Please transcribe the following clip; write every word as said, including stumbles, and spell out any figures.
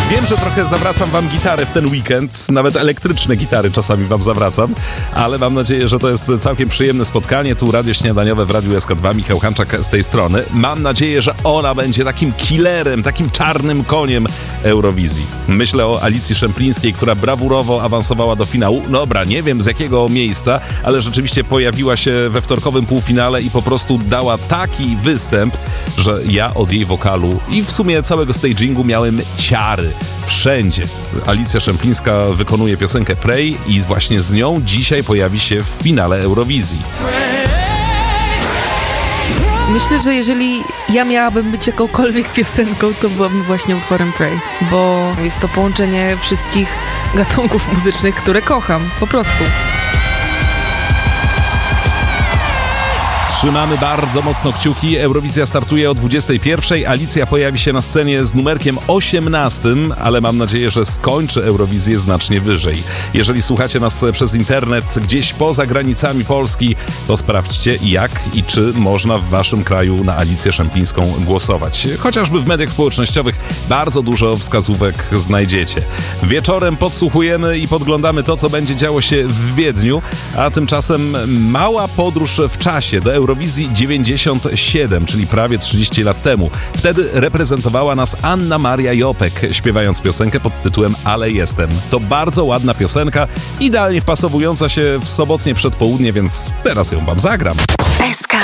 Wiem, że trochę zawracam wam gitarę w ten weekend, nawet elektryczne gitary czasami wam zawracam, ale mam nadzieję, że to jest całkiem przyjemne spotkanie. Tu Radio Śniadaniowe w Radiu S K dwa, Michał Hanczak z tej strony. Mam nadzieję, że ona będzie takim killerem, takim czarnym koniem Eurowizji. Myślę o Alicji Szemplińskiej, która brawurowo awansowała do finału. Dobra, nie wiem z jakiego miejsca, ale rzeczywiście pojawiła się we wtorkowym półfinale i po prostu dała taki występ, że ja od jej wokalu i w sumie całego stagingu miałem ciary. Wszędzie. Alicja Szemplińska wykonuje piosenkę Pray i właśnie z nią dzisiaj pojawi się w finale Eurowizji. Myślę, że jeżeli ja miałabym być jakąkolwiek piosenką, to byłabym właśnie utworem Pray, bo jest to połączenie wszystkich gatunków muzycznych, które kocham, po prostu. Trzymamy bardzo mocno kciuki. Eurowizja startuje o dwudziestej pierwszej. Alicja pojawi się na scenie z numerkiem osiemnastym, ale mam nadzieję, że skończy Eurowizję znacznie wyżej. Jeżeli słuchacie nas przez internet gdzieś poza granicami Polski, to sprawdźcie jak i czy można w waszym kraju na Alicję Szemplińską głosować. Chociażby w mediach społecznościowych bardzo dużo wskazówek znajdziecie. Wieczorem podsłuchujemy i podglądamy to, co będzie działo się w Wiedniu, a tymczasem mała podróż w czasie do Eurowizji Eurowizji dziewięćdziesiąt siedem, czyli prawie trzydzieści lat temu. Wtedy reprezentowała nas Anna Maria Jopek, śpiewając piosenkę pod tytułem Ale jestem. To bardzo ładna piosenka, idealnie wpasowująca się w sobotnie przedpołudnie, więc teraz ją wam zagram.